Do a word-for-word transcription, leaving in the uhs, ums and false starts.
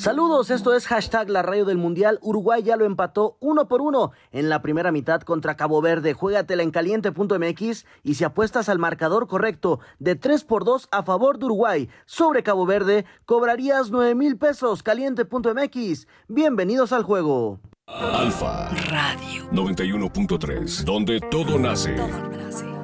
Saludos, esto es hashtag La Radio del Mundial. Uruguay ya lo empató uno por uno en la primera mitad contra Cabo Verde. Juégatela en caliente punto m x y si apuestas al marcador correcto de tres por dos a favor de Uruguay sobre Cabo Verde, cobrarías nueve mil pesos. caliente punto m x. Bienvenidos al juego. Alfa Radio noventa y uno punto tres, donde todo nace. Todo nace.